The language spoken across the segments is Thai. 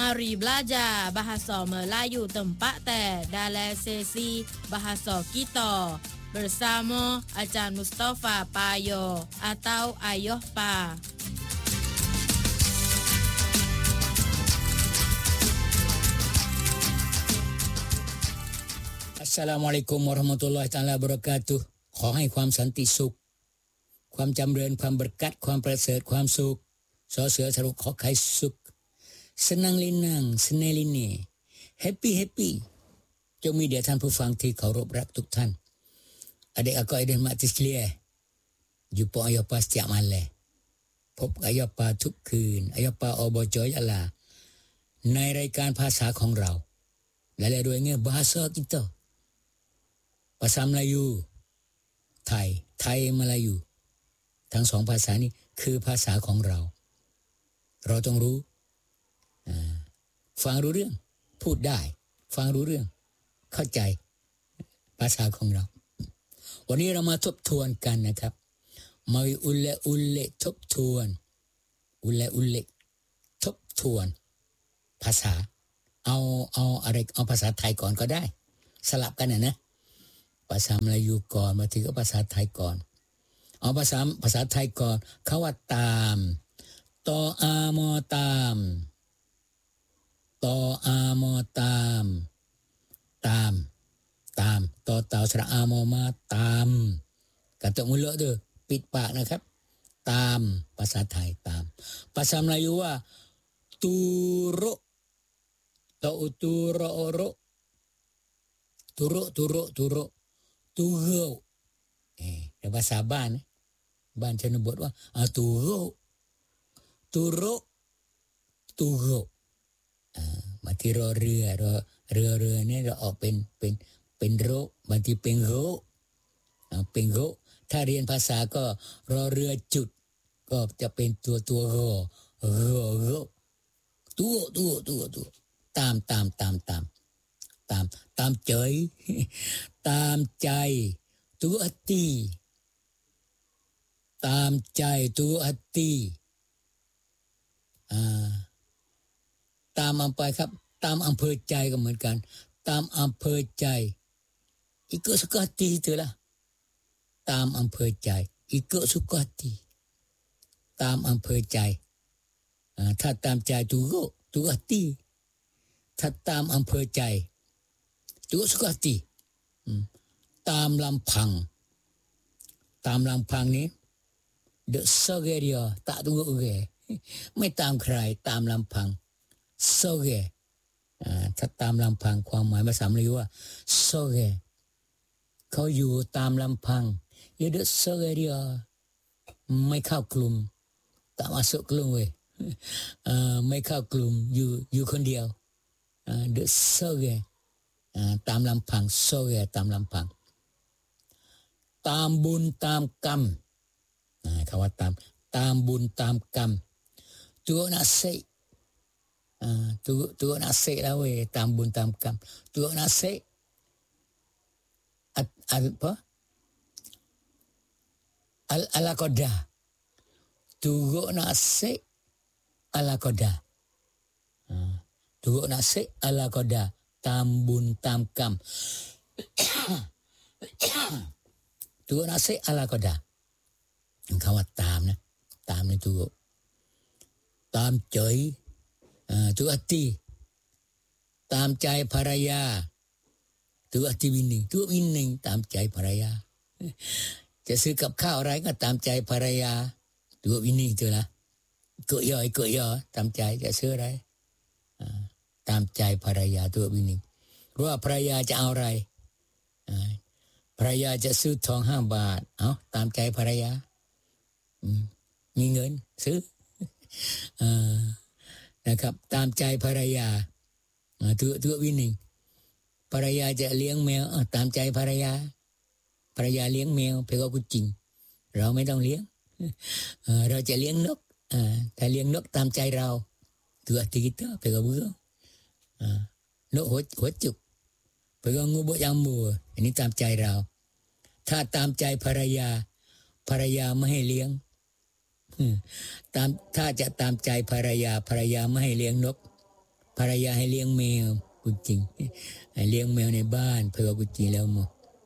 Mari belajar bahasa Melayu tempat dalam sesi bahasa kita bersama Ajar Mustafa Payo atau Ayah Pa. Assalamualaikum warahmatullahi taala wabarakatuh ขอให้ความสันติสุขความจำเริญความประกัดความประเสริฐความสุขสอเสือสรุปขอไข่สุขsenang linang senang lini happy จงมีแด่ท่านผู้ฟังที่เคารพรักทุกท่าน Adik aku Aiden Mak Tisliah jumpa Ayah Pa setiap malam พบกับAyah PaทุกคืนAyah Paอบจยะลาในรายการภาษาของเราและด้วยbahasa kita Bahasa Melayu ไทยมลายูทั้งสองภาษานี้คือภาษาของเราต้องรู้ฟังรู้เรื่องพูดได้ฟังรู้เรื่องเข้าใจภาษาของเราวันนี้เรามาทบทวนกันนะครับมาอุเลทบทวนอุเลทบทวนภาษาเอาอะไรเอาภาษาไทยก่อนก็ได้สลับกันนะภาษามลายูก่อนมาถึงก็ภาษาไทยก่อนเอาภาษาไทยก่อนเขาว่าตามตออามอตามตออามอตามตอเต่าสระอามอมาตามกระตุกมือเลอะด้วยปิดปากนะครับตามภาษาไทยตามภาษามลายูว่าตูโรตอตูโรโรตูโรแต่ภาษาบ้านชนบทว่าตูโรบางทีรอเรือเนี่ยเราออกเป็นโรบางทีเป็นโรถ้าเรียนภาษาก็รอเรือจุดก็จะเป็นตัวโรตัวตามใจตัวอติตามใจตัวอติตามอำไปครับตามอำเภอใจก็เหมือนกันตามอำเภอใจikut suka hati itulah ตามอำเภอใจikut suka hati ตามอำเภอใจถ้าตามใจตัวอติถ้าตามอำเภอใจตัวสุขติตามลำพังนี้เดอะโซเกเรียตะตัวเกไม่ตามใครตามลำพังโซเกถ้าตามลำพังความหมายภาษาอังกฤษว่าโซเกเขาอยู่ตามลำพังyaเดอะโซเกเรียไม่เข้ากลุ่มtak masukกลุ่มเว้ยไม่เข้ากลุ่มอยู่คนเดียวเดอะโซเกตามลำพังโซเกตามลำพังตามบุญตามกรรมคำว่าตามบุญตามกรรมตัวนักเสกตัวนักเสกแล้วเว้ยตามบุญตามกรรมตัวนักเสกapa ala qadaตัวนักเสกala qadaตัวนักเสกala qadaตามบุญตามกรรมตัวนักเสกala qadaคำว่าตามนะตามในตัวตามใจตัวอติตามใจภรรยาตัวอติวินิตัววินิตามใจภรรยาจะซื้อกับข้าวอะไรก็ตามใจภรรยาตัววินิตัวละก็ย่อตามใจจะซื้ออะไรตามใจภรรยาตัววินิรู้ว่าภรรยาจะเอาอะไรภรรยาจะซื้อทอง5 บาทเอาตามใจภรรยามีเงินซื้อนะครับตามใจภรรยาตัววินิภรรยาจะเลี้ยงแมวตามใจภรรยาเลี้ยงแมวเพราะกุจริงเราไม่ต้องเลี้ยงเราจะเลี้ยงนกถ้าเลี้ยงนกตามใจเราตัวhati kita pegang burung nokหัวจุกpegang ngubuk jambuอันนี้ตามใจเราถ้าตามใจภรรยาไม่ให้เลี้ยงถ้าจะตามใจภรรยาไม่ให้เลี้ยงนกภรรยาให้เลี้ยงแมวกุจริงให้เลี้ยงแมวในบ้านเพื่อกุจริงแล้วหมด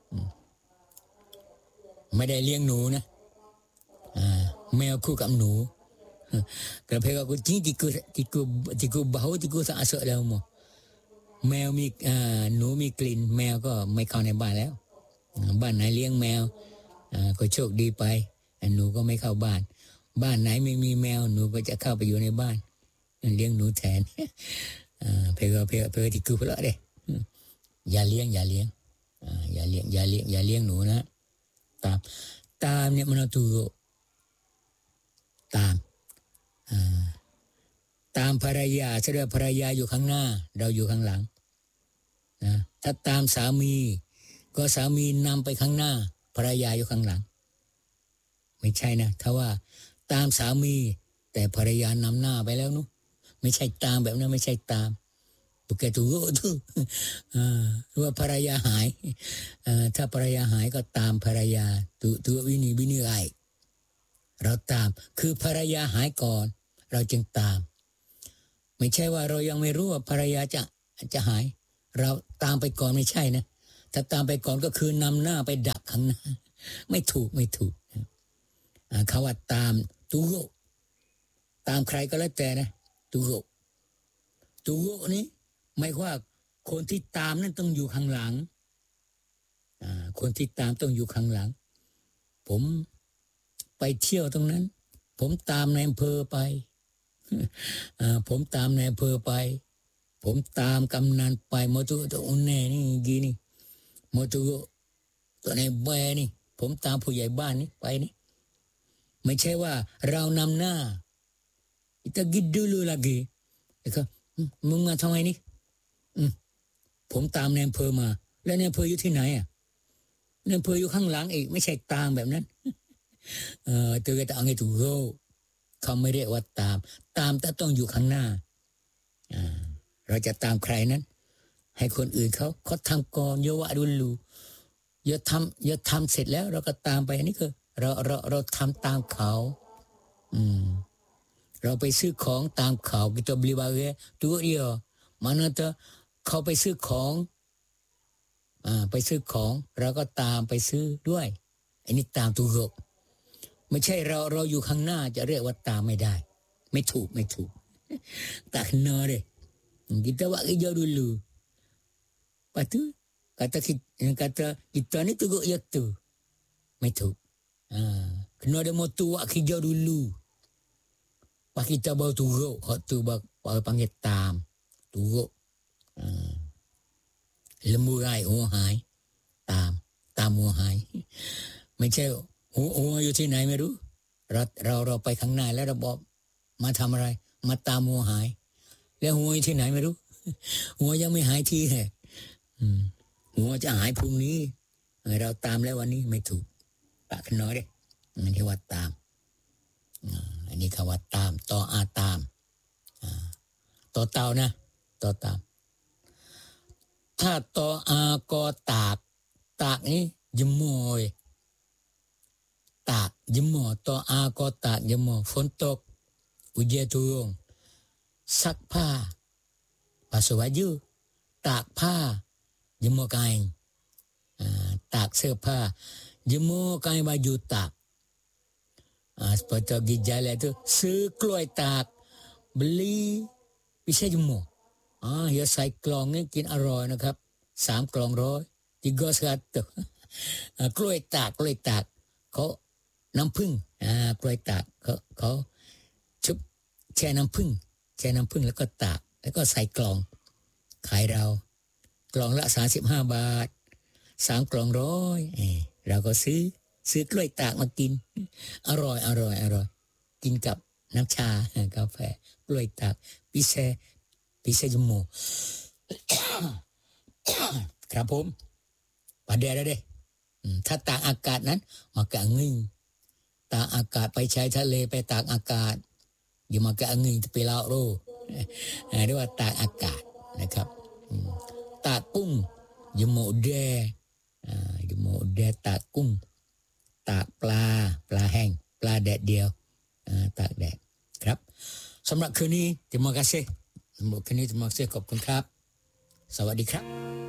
ไม่ได้เลี้ยงหนูนะแมวคู่กับหนูก็เพื่อกุจริงที่กูเบาที่กูสะอาดแล้วหมดแมวมีหนูมีกลิ่นแมวก็ไม่เข้าในบ้านแล้วบ้านไหนเลี้ยงแมวก็โชคดีไปหนูก็ไม่เข้าบ้านไหนไม่มีแมวหนูก็จะเข้าไปอยู่ในบ้านเลี้ยงหนูแทนเพื่อที่กูเพลาะเด้อย่าเลี้ยงอย่าเลี้ยงหนูนะตามเนี่ยมันถูกตามภรรยาแสดงภรรยาอยู่ข้างหน้าเราอยู่ข้างหลังนะถ้าตามสามีก็สามีนำไปข้างหน้าภรรยาอยู่ข้างหลังไม่ใช่นะถ้าว่าตามสามีแต่ภรรยานำหน้าไปแล้วนุไม่ใช่ตามแบบนั้นไม่ใช่ตามปุกแกถูกว่าภรรยาหายถ้าภรรยาหายก็ตามภรรยาตัววินิไอเราตามคือภรรยาหายก่อนเราจึงตามไม่ใช่ว่าเรายังไม่รู้ว่าภรรยาจะหายเราตามไปก่อนไม่ใช่นะถ้าตามไปก่อนก็คือนำหน้าไปดักข้างหน้าไม่ถูกเขาว่าตามตามใครก็แล้วแต่นะตูโกนี้ไม่ว่าคนที่ตามนั้นต้องอยู่ข้างหลังคนที่ตามต้องอยู่ข้างหลังผมไปเที่ยวตรงนั้นผมตามนายอำเภอไปผมตามนายอำเภอไปผมตามกำนันไปมอตุตัวอุ่นแน่นี่กีนี่มอตุตัวในแบนี่ผมตามผู้ใหญ่บ้านนี่ไปนี่ไม่ใช่ว่าเรานำหน้าkita dulu lagiนะครับมึงมาทำไมนี่ผมตามนายอำเภอมาแล้วนายอำเภออยู่ที่ไหนนายอำเภออยู่ข้างหลังอีกไม่ใช่ตามแบบนั้นตัวก็ต้องให้ถูกเขาไม่เรียกว่าตามแต่ต้องอยู่ข้างหน้าเราจะตามใครนั้นให้คนอื่นเขาทำก่อนเยาวะดุลูอย่าทำเสร็จแล้วเราก็ตามไปอันนี้คือเราทำตามเขาเราไปซื้อของตามเขาkita beli barang tu dia mana tuเขาไปซื้อของเราก็ตามไปซื้อด้วยอันนี้ตามถูกไม่ใช่เราอยู่ข้างหน้าจะเรียกว่าตามไม่ได้ไม่ถูกtak kena deh kita buat kerja dulu lepas tu kata kita ni teruk ya tuไม่ถูกkena ada motu buat kerja dulu pas kita baru turuk hak tu baru panggil turuk lembu raiหัวหายตามหัวหายไม่ใช่หัวอยู่ที่ไหนไม่รู้เราไปข้างหน้าแล้วเราบอกมาทำอะไรมาตามหัวหายแล้วหัวอยู่ที่ไหนไม่รู้หัวยังไม่หายทีแฮะหัวจะหายพรุ่งนี้เราตามแล้ววันนี้ไม่ถูกปากน้อยเด้มันที่ว่าตามอันนี้คำว่าตามต่อตามต่อเต่านะต่อตามถ้าต่อก็ตากนี้ยมอยตากยมอต่อก็ตากยมอฝนตกhujan turunซักผ้าbasuh bajuตากผ้า jemur kain ตากเสื้อผ้า jemur kain baju ตากseperti pergi jalan tu sekluai tak beli bisa jemur ya ใส่กล่องนี่กินอร่อยนะครับ3กล่อง100 300กล้วยตากเขาน้ำผึ้งกล้วยตากเขาชุบแช่น้ำผึ้งแล้วก็ตากแล้วก็ใส่กล่องขายเรากล่องละ35 บาท3กล่อง100เราก็ซื้อกล้วยตากมากินอร่อยกินกับน้ำชากาแฟกล้วยตากพิเศษจมูก ครับผมประเดี๋ยวเด้ถ้าตากอากาศนั้นมากะงิ่งตากอากาศไปชายทะเลไปตากอากาศอย่ามากะงิ่งไปลาวโรเรียกว่าตากอากาศนะครับตากกุ้งอย่าโมเดตากกุ้งตากปลาแห้งปลาแดดเดียวตากแดดครับสำหรับคืนนี้terima kasih หมดแค่นี้จะมาเสียขอบคุณครับสวัสดีครับ